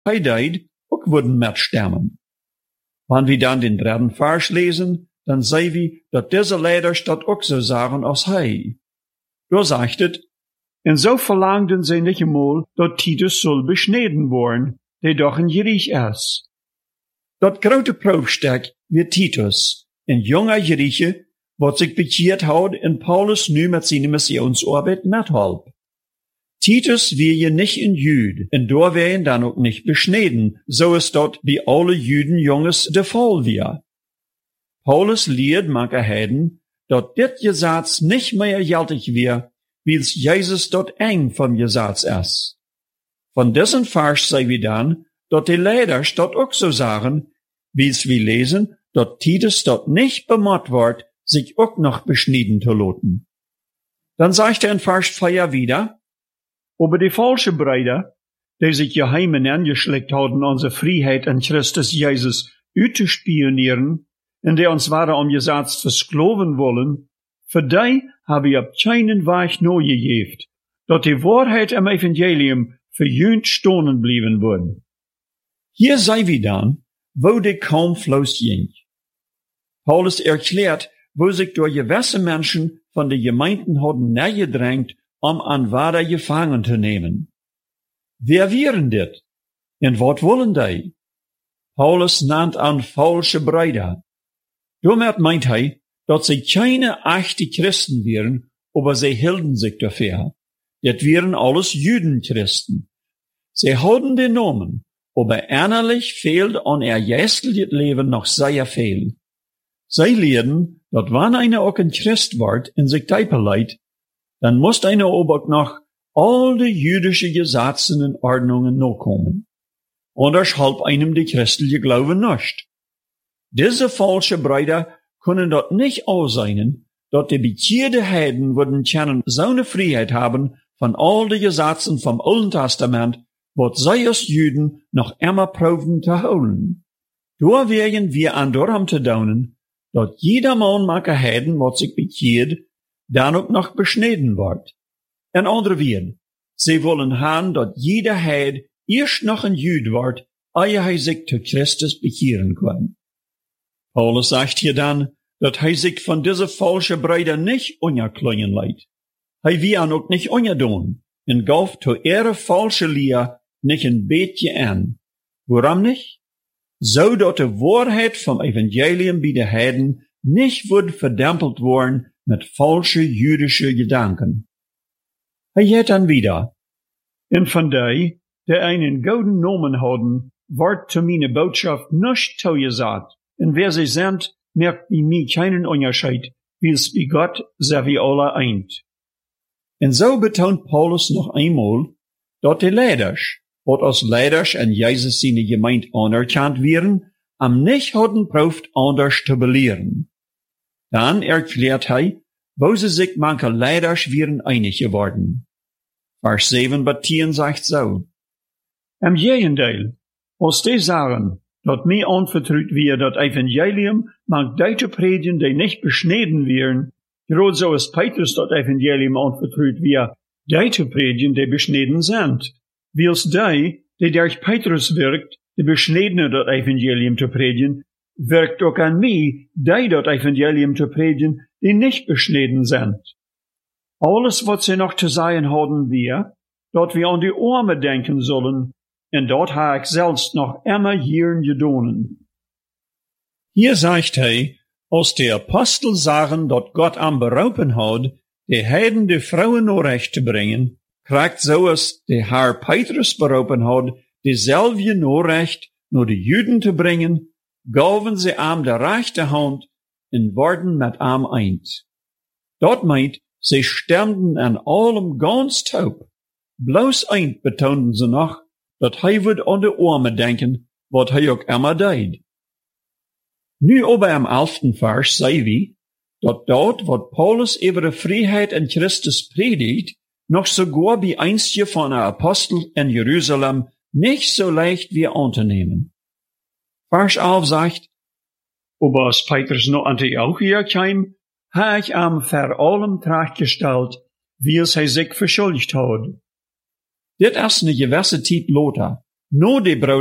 hij deed, ook worden met stemmen. Wanneer we dan den derde vers lesen, dan zien we dat deze leiders dat ook zo zeggen als hij. Daar zegt het, en zo verlangden zij niet eenmaal dat Titus zal besneden worden, die doch een Jerich is. Dat grote proefstuk weer Titus, een jonge Jeriche, wat zich bekeerd houdt en Paulus nu met zijn missionsarbeid methelpt. Titus weer je nicht een Jude, en door werden dan ook nicht besneden, so is dat bij alle Judenjongens de Fall weer. Paulus leert manche Heiden, dat dit Gesetz nicht mehr geldig weer, wils Jesus dat eng vom Gesetz is. Von dessen Vers sei wir dann, dat die Leiders dat ook so sagen, wils wir lesen, dat Titus dat nicht bemott wordt, sich auch noch beschnitten zu lassen. Dann sagt in Vers 4 wieder, aber die falsche Brüder, die sich geheim angeschleckt haben, unsere Freiheit in Christus Jesus auszuspionieren, und die uns waren am Gesetz versklaven wollen, für die habe ich auf keinen Weg neu gegeben, dat die Wahrheit im Evangelium für jünd stonen blieben würden. Hier sei wir dann, wo die kaum Fluss ging. Paulus erklärt, wo sich durch gewisse Menschen von den Gemeinden hatten nähergedrängt, an Wader gefangen zu nehmen. Wer wären dit? Und wat wollen die? Paulus nannt an falsche Brüder. Damit meint dat sie keine echte Christen wären, aber sie hielten sich dafür. Das wären alles Judenchristen. Sie hadden den Namen, aber innerlich fehlt an ihr geistliches Leben noch sehr viel. Sie lehren, dat wann einer auch ein Christ wird in sich teipeleit, dann muss einer aber noch all die jüdische Gesetze und Ordnungen nachkommen. Anders halb einem die christliche Glaube nicht. Diese falsche Brüder können dort nicht aussehen, dass die bekehrte Heiden würden können so eine Freiheit haben von all die Gesetzen vom Alten Testament, was sie als Juden noch immer proben zu holen. Da wären wir an darum zu daunen, dass jeder Mann manche Heiden, was sich bekehrt, dann auch noch beschnitten wird. In andere Worten, sie wollen haben, dass jeder Heid erst noch ein Jude wird, ehe er sich zu Christus bekehren kann. Paulus sagt hier dann, dass er sich von dieser falschen Brüder nicht unerklingen lässt. Er will auch nicht untertun und gauft zu ihrer falschen Lehre nicht ein beetje an. Warum nicht? So dass die Wahrheit vom Evangelium bei den Heiden nicht wird verdämpelt worden mit falschen jüdischen Gedanken. Er geht dann wieder. Und von die einen gouden Namen haben, wird zu meiner Botschaft nicht zugesagt. Und wer sie sind, merkt bei mir keinen Unterschied, wie es bei Gott sehr wie alle eint. Und so betont Paulus noch einmal, dass die Leiders, was als Leiders an Jesus seine Gemeinde anerkannt werden, am nicht hatten Proft anders zu belehren. Dann erklärt er, wo sie sich manche Leiders wären einig geworden. Vers 7 bis 10 sagt so. Im Gegenteil, als die sagen, dat mir anvertraut wir dat Evangelium mag die te predigen, die nicht beschneden wären, gerade so als Petrus dat Evangelium anvertraut wir, die te predigen, die beschneden sind. Wie als die durch Petrus wirkt, die beschnedene dat Evangelium te predigen, wirkt auch an mich, die dat Evangelium te predigen, die nicht beschneden sind. Alles, was sie noch zu sagen haben wir, dat wir an die Arme denken sollen, und dort habe ich selbst noch immer hier gedonen. Hier sagt er, als die Apostel sagen, dat Gott am berufen hat, die Heiden die Frauen nur recht zu bringen, kriegt so als der Herr Petrus berufen hat, dieselbe nur recht nur die Juden zu bringen, gaven sie am der rechte Hand und worden mit am eint. Dort meint, sie stemmten an allem ganz taub. Bloß eint betonten sie noch, dat hij wird an de Arme denken, wat hij ook immer deed. Nu aber im 11. Vers sei wie, dat dort, wat Paulus über die Freiheit in Christus predigt, noch sogar bei einstje von der Apostel in Jerusalem nicht so leicht wie anzunehmen. Vers 11 sagt, aber als Petrus noch Antiochia kam, ha ich am vor allem trachtgestellt, wie es hij sich verschuldigt hat. Dit is een gewisse tijd later, No die